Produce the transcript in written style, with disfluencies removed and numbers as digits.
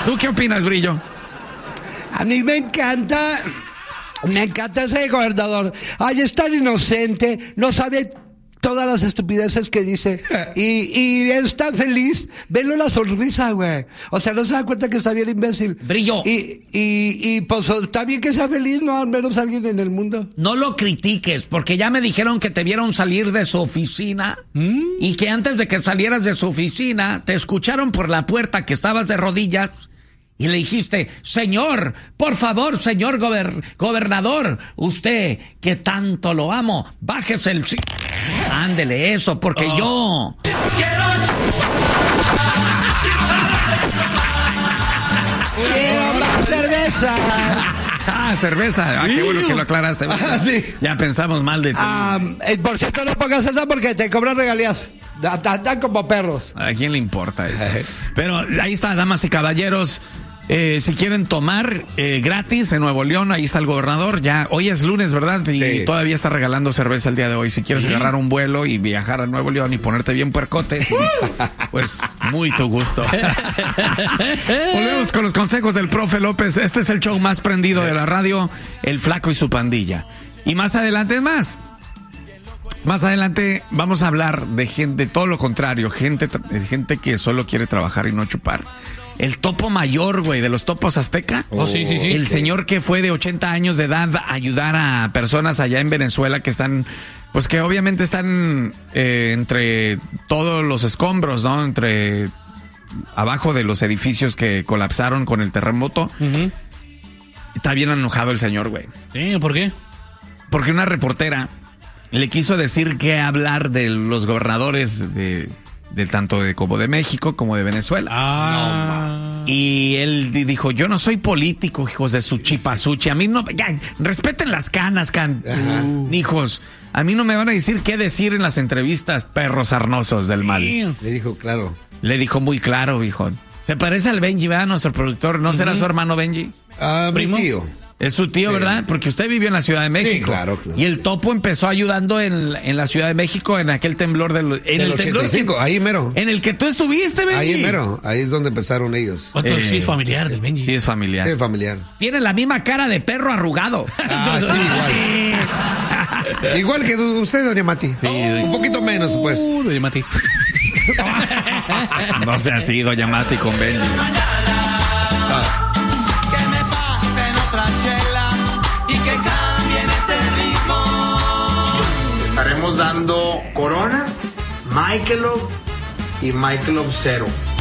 ¿Tú qué opinas, Brillo? A mí me encanta ese gobernador. Ay, es tan inocente, no sabe todas las estupideces que dice. Y es tan feliz. Velo la sonrisa, güey. O sea, no se da cuenta que está bien imbécil. Brillo. Y pues está bien que sea feliz, ¿no? Al menos alguien en el mundo. No lo critiques, porque ya me dijeron que te vieron salir de su oficina y que antes de que salieras de su oficina te escucharon por la puerta que estabas de rodillas y le dijiste: señor, por favor, señor gobernador, usted que tanto lo amo, bájese el... Ándele eso, porque yo... ¡Quiero más cerveza! Cerveza. Qué bueno que lo aclaraste. Sí. Ya pensamos mal de ti. Por cierto, no pongas eso porque te cobran regalías. Dan como perros. ¿A quién le importa eso? Pero ahí está, damas y caballeros. Si quieren tomar gratis en Nuevo León, ahí está el gobernador. Ya hoy es lunes, ¿verdad? Y todavía está regalando cerveza el día de hoy. Si quieres agarrar un vuelo y viajar a Nuevo León y ponerte bien puercote, pues muy tu gusto. Volvemos con los consejos del profe López. Este es el show más prendido de la radio, El Flaco y su pandilla. Y más adelante Más adelante vamos a hablar de gente, todo lo contrario, gente que solo quiere trabajar y no chupar. El topo mayor, güey, de los topos azteca. Sí. El señor que fue de 80 años de edad a ayudar a personas allá en Venezuela que están, pues que obviamente están entre todos los escombros, ¿no? Entre abajo de los edificios que colapsaron con el terremoto. Uh-huh. Está bien enojado el señor, güey. Sí, ¿por qué? Porque una reportera le quiso decir qué hablar de los gobernadores de tanto como de México como de Venezuela. Y él dijo: yo no soy político, hijos de su chipasuchi. A mí no, ya, respeten las canas, hijos. A mí no me van a decir qué decir en las entrevistas, perros sarnosos del mal. Le dijo claro. Le dijo muy claro, hijo. Se parece al Benji, ¿verdad? Nuestro productor. ¿No será su hermano Benji? Mi tío. Es su tío, ¿verdad? Porque usted vivió en la Ciudad de México. Sí, claro. Y el topo empezó ayudando en la Ciudad de México en aquel temblor del 85, ahí mero. En el que tú estuviste, Benji. Ahí mero, ahí es donde empezaron ellos. Sí es familiar del Benji. Sí es familiar. Sí, familiar. Tiene la misma cara de perro arrugado. Sí, igual. Igual que usted, doña Mati. Sí. Un poquito menos, pues. Doña Mati. No sea así, doña Mati con Benji. Estaremos dando Corona, Michelob y Michelob Zero.